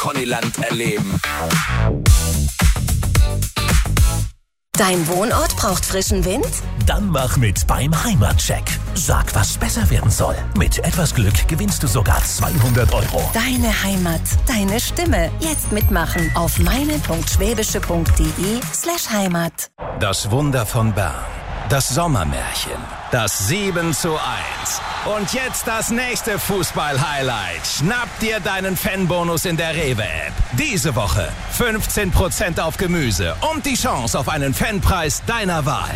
Connyland erleben. Dein Wohnort braucht frischen Wind? Dann mach mit beim Heimatcheck. Sag, was besser werden soll. Mit etwas Glück gewinnst du sogar 200 €. Deine Heimat, deine Stimme. Jetzt mitmachen auf meine.schwäbische.de/Heimat. Das Wunder von Bern. Das Sommermärchen. Das 7:1. Und jetzt das nächste Fußball-Highlight. Schnapp dir deinen Fanbonus in der Rewe-App. Diese Woche 15% auf Gemüse und die Chance auf einen Fanpreis deiner Wahl.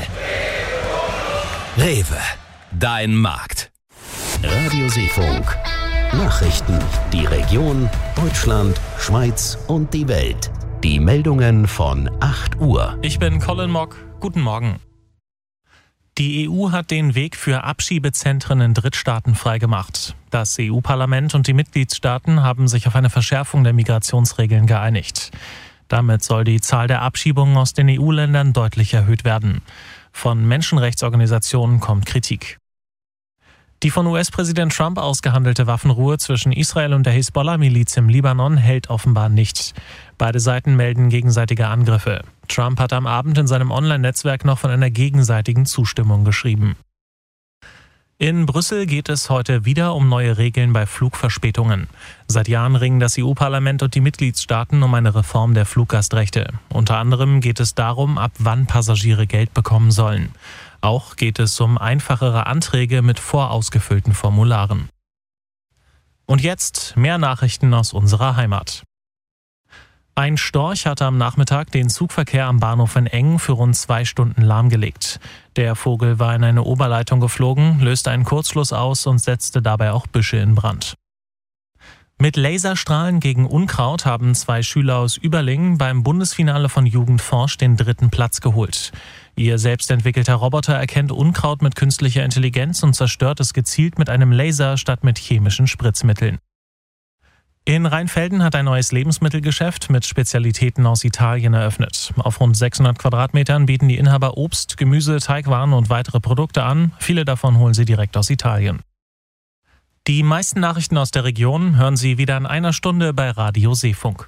Rewe, dein Markt. Radio Seefunk. Nachrichten. Die Region, Deutschland, Schweiz und die Welt. Die Meldungen von 8 Uhr. Ich bin Colin Mock. Guten Morgen. Die EU hat den Weg für Abschiebezentren in Drittstaaten freigemacht. Das EU-Parlament und die Mitgliedstaaten haben sich auf eine Verschärfung der Migrationsregeln geeinigt. Damit soll die Zahl der Abschiebungen aus den EU-Ländern deutlich erhöht werden. Von Menschenrechtsorganisationen kommt Kritik. Die von US-Präsident Trump ausgehandelte Waffenruhe zwischen Israel und der Hisbollah-Miliz im Libanon hält offenbar nicht. Beide Seiten melden gegenseitige Angriffe. Trump hat am Abend in seinem Online-Netzwerk noch von einer gegenseitigen Zustimmung geschrieben. In Brüssel geht es heute wieder um neue Regeln bei Flugverspätungen. Seit Jahren ringen das EU-Parlament und die Mitgliedstaaten um eine Reform der Fluggastrechte. Unter anderem geht es darum, ab wann Passagiere Geld bekommen sollen. Auch geht es um einfachere Anträge mit vorausgefüllten Formularen. Und jetzt mehr Nachrichten aus unserer Heimat. Ein Storch hatte am Nachmittag den Zugverkehr am Bahnhof in Engen für rund 2 Stunden lahmgelegt. Der Vogel war in eine Oberleitung geflogen, löste einen Kurzschluss aus und setzte dabei auch Büsche in Brand. Mit Laserstrahlen gegen Unkraut haben 2 Schüler aus Überlingen beim Bundesfinale von Jugend forscht den 3. Platz geholt. Ihr selbstentwickelter Roboter erkennt Unkraut mit künstlicher Intelligenz und zerstört es gezielt mit einem Laser statt mit chemischen Spritzmitteln. In Rheinfelden hat ein neues Lebensmittelgeschäft mit Spezialitäten aus Italien eröffnet. Auf rund 600 Quadratmetern bieten die Inhaber Obst, Gemüse, Teigwaren und weitere Produkte an. Viele davon holen sie direkt aus Italien. Die meisten Nachrichten aus der Region hören Sie wieder in einer Stunde bei Radio Seefunk.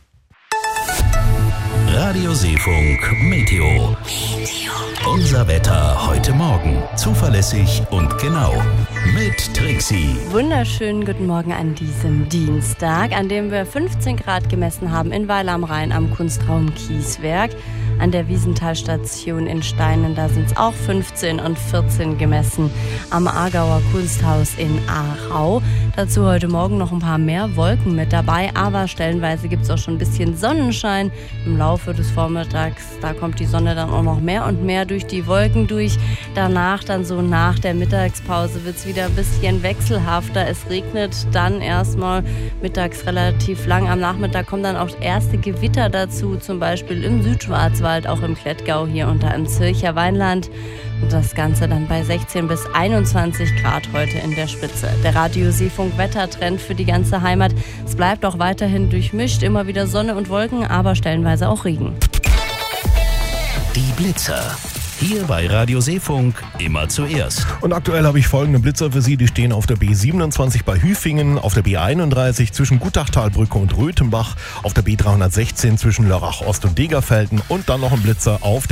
Radio Seefunk Meteo. Unser Wetter heute Morgen. Zuverlässig und genau. Mit Trixie. Wunderschönen guten Morgen an diesem Dienstag, an dem wir 15 Grad gemessen haben in Weil am Rhein am Kunstraum Kieswerk. An der Wiesenthalstation in Steinen, da sind es auch 15 und 14 gemessen. Am Aargauer Kunsthaus in Aarau. Dazu heute Morgen noch ein paar mehr Wolken mit dabei, aber stellenweise gibt es auch schon ein bisschen Sonnenschein. Im Laufe des Vormittags, da kommt die Sonne dann auch noch mehr und mehr durch die Wolken durch. Danach, dann so nach der Mittagspause, wird es wieder ein bisschen wechselhafter. Es regnet dann erstmal mittags relativ lang. Am Nachmittag kommen dann auch erste Gewitter dazu, zum Beispiel im Südschwarzwald, auch im Klettgau hier und da im Zürcher Weinland. Und das Ganze dann bei 16 bis 21 Grad heute in der Spitze. Der Radio Seefunk Wettertrend für die ganze Heimat. Es bleibt auch weiterhin durchmischt, immer wieder Sonne und Wolken, aber stellenweise auch Regen. Die Blitzer. Hier bei Radio Seefunk immer zuerst. Und aktuell habe ich folgende Blitzer für Sie. Die stehen auf der B27 bei Hüfingen, auf der B31 zwischen Gutachtalbrücke und Röthenbach, auf der B316 zwischen Lörrach Ost und Degerfelden und dann noch ein Blitzer auf